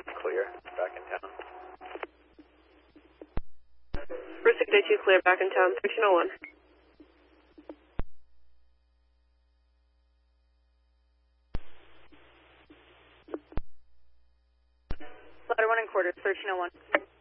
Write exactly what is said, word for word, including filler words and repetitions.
Clear, back in town. First six day two clear, back in town, thirteen oh one. Ladder one and quarter, thirteen oh one.